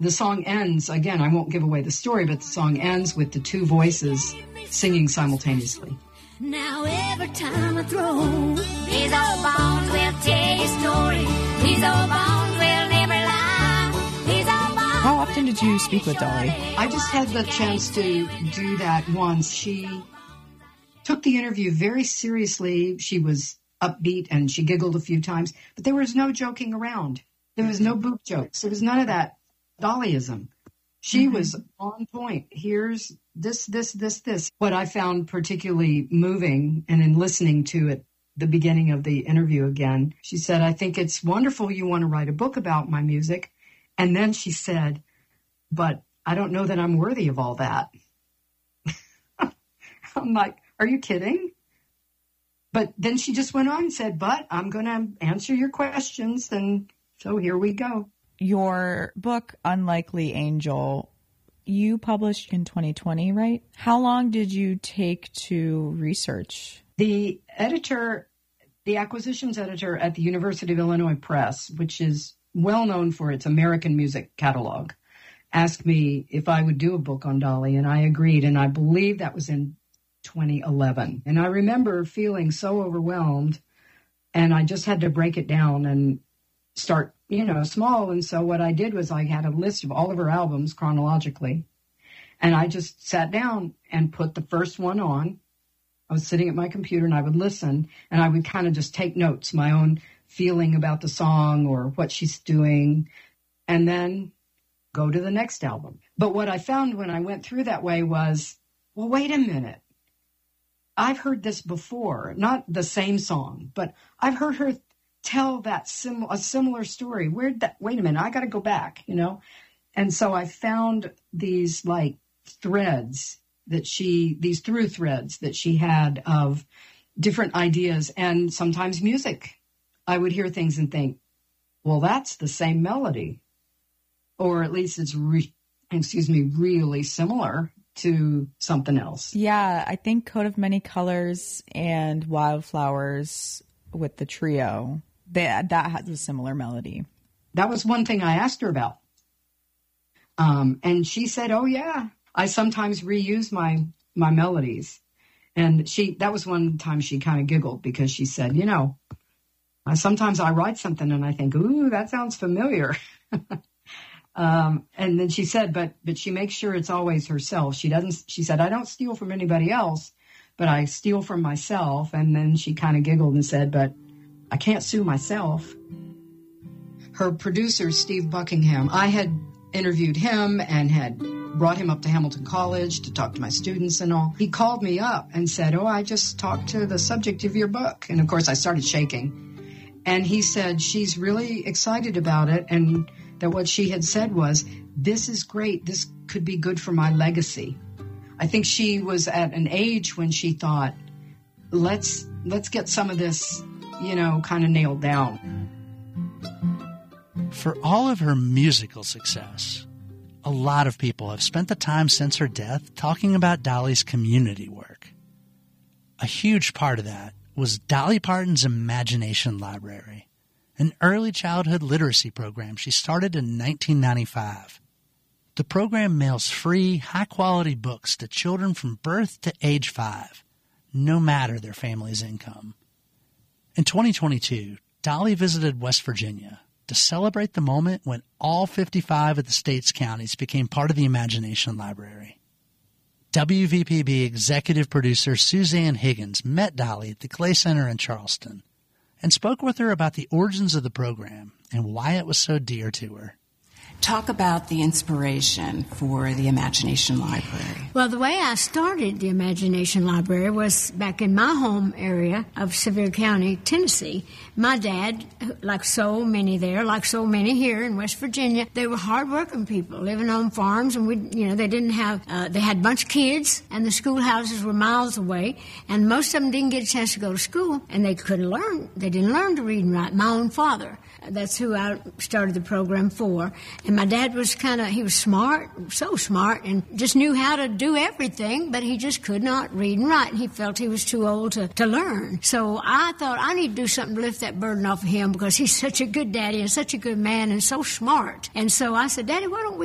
the song ends, again, I won't give away the story, but the song ends with the two voices singing simultaneously. Now every time I throw, these old bones will tell you a story. These old bones will never lie. These old bones. How often did you speak with Dolly? I just had the chance to do that once. She took the interview very seriously. She was upbeat and she giggled a few times, but there was no joking around. There was no boob jokes. There was none of that Dollyism. She was on point. Here's this. What I found particularly moving, and in listening to it, the beginning of the interview again, she said, I think it's wonderful you want to write a book about my music. And then she said, but I don't know that I'm worthy of all that. I'm like, are you kidding? But then she just went on and said, but I'm going to answer your questions. And so here we go. Your book, Unlikely Angel, you published in 2020, right? How long did you take to research? The editor, the acquisitions editor at the University of Illinois Press, which is well known for its American music catalog, asked me if I would do a book on Dolly, and I agreed. And I believe that was in 2011. And I remember feeling so overwhelmed, and I just had to break it down and start, small. And so what I did was I had a list of all of her albums chronologically, and I just sat down and put the first one on. I was sitting at my computer and I would listen, and I would kind of just take notes, my own feeling about the song or what she's doing, and then go to the next album. But what I found when I went through that way was, well, wait a minute. I've heard this before, not the same song, but I've heard her tell that a similar story. Wait a minute, I got to go back, And so I found these threads these through threads that she had of different ideas, and sometimes music. I would hear things and think, well, that's the same melody, or at least it's really similar to something else. Yeah, I think Coat of Many Colors and Wildflowers with the trio, that has a similar melody. That was one thing I asked her about. And she said, oh, yeah, I sometimes reuse my melodies. And that was one time she kind of giggled because she said, sometimes I write something and I think, ooh, that sounds familiar. And then she said, but she makes sure it's always herself. She said, I don't steal from anybody else, but I steal from myself. And then she kind of giggled and said, but I can't sue myself. Her producer, Steve Buckingham, I had interviewed him and had brought him up to Hamilton College to talk to my students and all. He called me up and said, oh, I just talked to the subject of your book. And of course I started shaking. And he said, she's really excited about it. And that what she had said was, this is great. This could be good for my legacy. I think she was at an age when she thought, let's get some of this, kind of nailed down. For all of her musical success, a lot of people have spent the time since her death talking about Dolly's community work. A huge part of that was Dolly Parton's Imagination Library, an early childhood literacy program she started in 1995. The program mails free, high-quality books to children from birth to age 5, no matter their family's income. In 2022, Dolly visited West Virginia to celebrate the moment when all 55 of the state's counties became part of the Imagination Library. WVPB executive producer Suzanne Higgins met Dolly at the Clay Center in Charleston and spoke with her about the origins of the program and why it was so dear to her. Talk about the inspiration for the Imagination Library. Well, the way I started the Imagination Library was back in my home area of Sevier County, Tennessee. My dad, like so many there, like so many here in West Virginia, they were hard-working people living on farms, and they didn't have, they had a bunch of kids, and the schoolhouses were miles away, and most of them didn't get a chance to go to school, and they couldn't learn. They didn't learn to read and write. My own father. That's who I started the program for. And my dad was he was smart, so smart, and just knew how to do everything, but he just could not read and write, and he felt he was too old to learn. So I thought I need to do something to lift that burden off of him because he's such a good daddy and such a good man and so smart. And so I said, Daddy, why don't we